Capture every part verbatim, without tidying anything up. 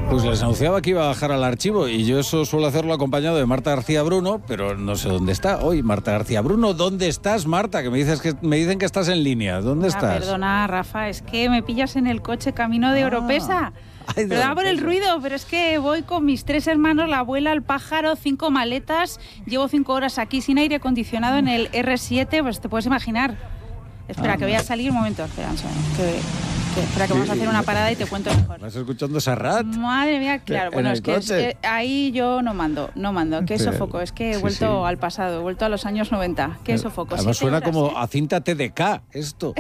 Pues les anunciaba que iba a bajar al archivo y yo eso suelo hacerlo acompañado de Marta García Bruno, pero no sé dónde está hoy Marta García Bruno. ¿Dónde estás, Marta? Que me dices que me dicen que estás en línea. ¿Dónde Ah, estás? Perdona, Rafa, es que me pillas en el coche camino de Ah. Oropesa. Ay, de Perdona por el Oropesa. ruido, pero es que voy con mis tres hermanos, la abuela, el pájaro, cinco maletas. Llevo cinco horas aquí sin aire acondicionado en el erre siete, pues te puedes imaginar. Espera, Ah, que voy a salir un momento. Espera, un segundo, que, que, espera, que vamos a hacer una parada y te cuento mejor. ¿Vas escuchando Serrat? Madre mía, claro. ¿En Bueno, el es que, es coche? que ahí yo no mando, no mando. Qué Pero- sofoco, es que he sí, vuelto sí. al pasado, he vuelto a los años noventa. Qué sofoco. Además Siete suena horas, como ¿eh? a cinta te de ka, esto.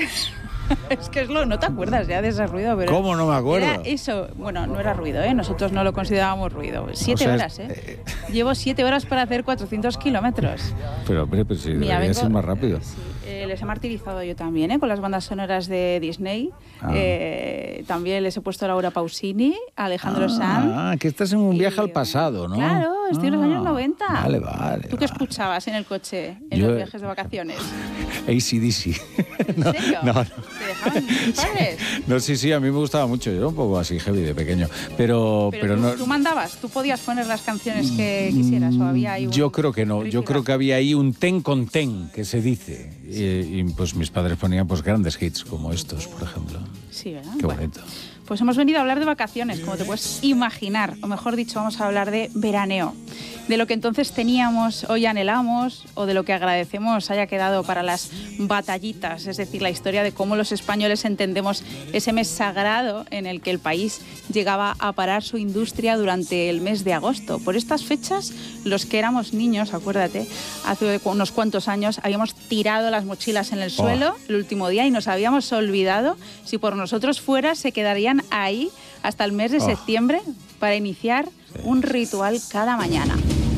Es que es lo, no te acuerdas ya de ese ruido, pero... ¿Cómo no me acuerdo? Era eso, bueno, no era ruido, ¿eh? Nosotros no lo considerábamos ruido. Siete O sea, horas, ¿eh? Llevo siete horas para hacer cuatrocientos kilómetros. Pero hombre, pues sí, Mira, debería vengo- ser más rápido. Sí, eh, les he martirizado yo también, ¿eh? Con las bandas sonoras de Disney. Ah. Eh, también les he puesto a Laura Pausini, a Alejandro Sanz. Ah, que estás en un viaje Y, al pasado, ¿no? Claro, estoy en los Ah, años noventa. Vale, vale. ¿Tú qué vale. escuchabas en el coche, en Yo- los viajes de vacaciones? A C D C. ¿En No, serio? no, no. ¿Te dejaban tus padres? No, sí, sí, a mí me gustaba mucho. Yo era un poco así heavy de pequeño. Pero, Pero, pero, tú, no. tú mandabas, tú podías poner las canciones que quisieras o había ahí un Yo creo que no. Yo rifirrafe? creo que había ahí un ten con ten, que se dice. Y, y, pues mis padres ponían pues grandes hits como estos, por ejemplo. Sí, ¿verdad? Qué Bueno, bonito. pues hemos venido a hablar de vacaciones, como te puedes imaginar, o mejor dicho, vamos a hablar de veraneo, de lo que entonces teníamos, hoy anhelamos, o de lo que agradecemos haya quedado para las batallitas, es decir, la historia de cómo los españoles entendemos ese mes sagrado en el que el país llegaba a parar su industria durante el mes de agosto. Por estas fechas, los que éramos niños, acuérdate, hace unos cuantos años habíamos tirado las mochilas en el suelo el último día y nos habíamos olvidado, si por nosotros fuera, se quedarían ahí hasta el mes de Oh. septiembre para iniciar un ritual cada mañana.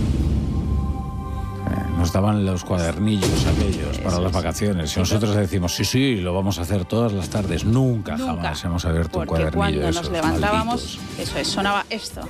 Eh, Nos daban los cuadernillos aquellos para Eso las es. vacaciones. Y Sí, nosotros decimos, sí, sí, lo vamos a hacer todas las tardes. Nunca, Nunca. jamás hemos abierto un Porque cuadernillo cuando de nos esos levantábamos, malditos. eso es, sonaba esto.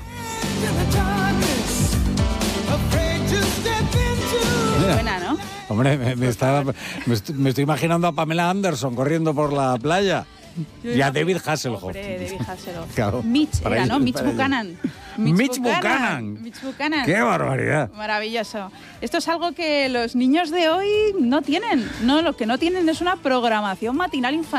Mira. Suena, ¿no? Hombre, me, me está- me estoy, me estoy imaginando a Pamela Anderson corriendo por la playa. Y a David Hasselhoff. Hombre, David Hasselhoff. Claro, Mitch para era, ello, ¿no? Mitch para ello. Buchanan. Mitch Buchanan. Mitch Buchanan. ¡Qué barbaridad! Maravilloso. Esto es algo que los niños de hoy no tienen. No, lo que no tienen es una programación matinal infantil.